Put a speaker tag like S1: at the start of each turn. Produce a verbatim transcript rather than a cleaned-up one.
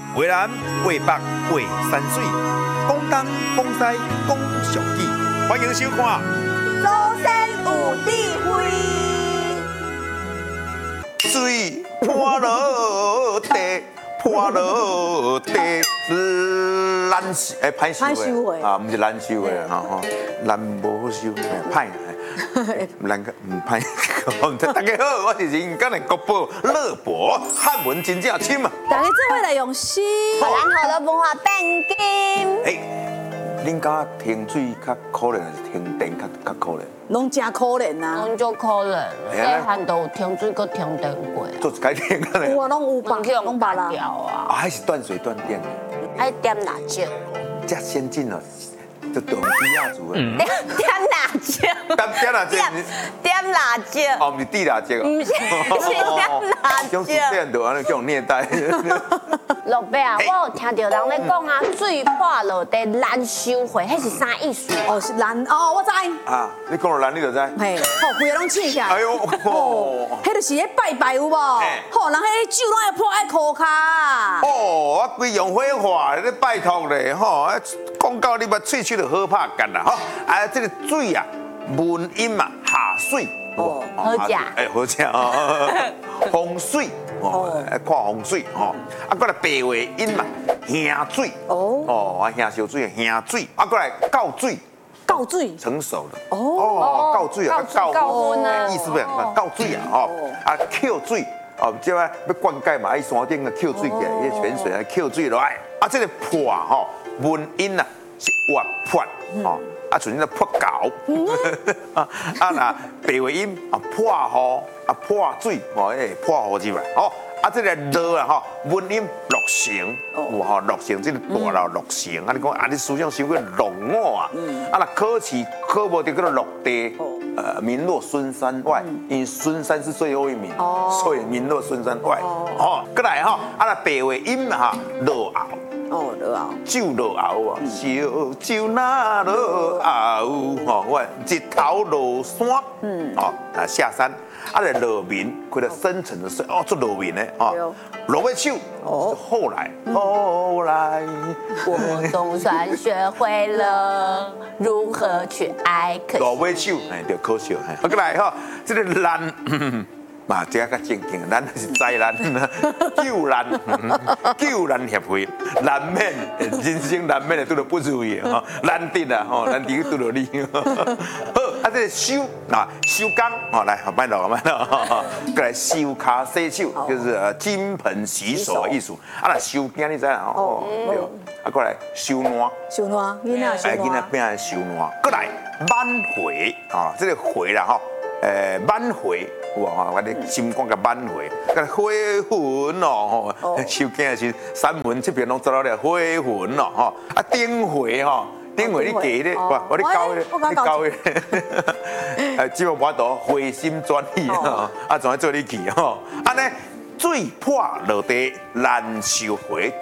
S1: 画南画北画山水，讲东讲西讲俗语，欢迎收看。
S2: 祖先有智慧，
S1: 水泼落地，泼落地，难收诶，歹收诶，啊，毋是难收诶，吼吼，难无好收，歹。咱个唔歹，大家好，我是人间的国宝乐博，汉文真正深啊！
S2: 大家做伙来用心，咱好的文化变金。
S1: 诶，恁家停水较可怜，还是停电较较可怜？
S2: 拢真可怜啊！
S3: 拢足可怜，细汉都有停水，搁停电过。
S1: 做一改电个咧？
S2: 有啊，拢有吧，
S3: 去
S2: 拢捌啦。
S1: 啊，还是断水断电？
S3: 爱点辣椒，
S1: 这先进哦，就懂低压族诶。
S3: 点辣椒，
S1: 点点辣椒，
S3: 点辣椒，
S1: 哦，唔是地辣椒哦，
S3: 唔是是点辣
S1: 用
S3: 椒。
S1: 电就安尼叫虐待。
S3: 老伯啊，我有听到人咧讲啊，水泼落地难收回，迄是啥意思？
S2: 哦，是蓝哦，我知。
S1: 啊，你讲到蓝，你就知。
S2: 嘿，好，规个拢醒起来。
S1: 哎呦，
S2: 哦，迄就是咧拜拜有无？好，人迄酒拢会泼爱裤骹。
S1: 哦，啊，规样火化，你拜托咧，吼，啊，讲到你把喙齿就好拍干啦，吼，啊，这个水啊，文音嘛，下水，
S2: 哦，
S3: 好食，
S1: 哎，好食哦，风水，哦，看风水，吼，啊，过来白话音嘛，下水，
S2: 哦，
S1: 哦，啊，下烧水，下水，啊，过来告水。
S2: 告水
S1: 成熟了
S2: 哦
S1: 哦，告水啊，
S3: 告告婚啊，
S1: 意思不一样，告水啊，哦，啊，扣水哦，即摆要灌溉嘛，喺山顶个扣水起来，迄泉水啊，扣水落来，啊，这个破吼，文音啊是活泼哦，啊，像那泼狗，啊，那白话音啊破雨啊破水，哦，诶破雨入来，哦。啊，这个落啊吼，文音落成，有吼落成，这个大楼落成。啊，你讲啊，你思想想过落我啊？啊，那考试考无得，叫做落地，呃，名落孙山外，因为孙山是最后一名，所以名落孙山外。哦，过来吼，啊，那白话音哈落后。
S2: 哦，落后，
S1: 酒落后啊，烧酒那落后，吼，我日头落山，嗯，哦，啊下山，啊来落眠，开了深沉的睡，哦，做落眠呢，哦，落尾手，哦，后来，后来，
S3: 我总算学会了如何去爱。
S1: 落尾手，哎，就可笑，哎，过来哈，这个难。嘛，这较正经，咱是灾难，救难，救难协会难免，人生难免会拄到不如意吼，难得啊，吼，难得拄到你。好，啊，这个收啊，收工，好来，慢落，慢落，过来收卡洗手，就是金盆洗手的意思。啊，那收惊你知啦，哦，对，啊，过来收烂，
S2: 收烂，囡仔收
S1: 烂，囡仔变来收烂，过来挽回啊，这个回啦，吼。诶，挽回哇！我哋心肝甲挽回，甲火魂哦，吼，收惊的是三门这边拢做到了火魂咯，吼，啊顶回吼，顶回你记咧，哇，我你教咧，你教咧，诶，只要我度回心转意吼，啊，仲要做你去吼，安尼水泼落地难收回。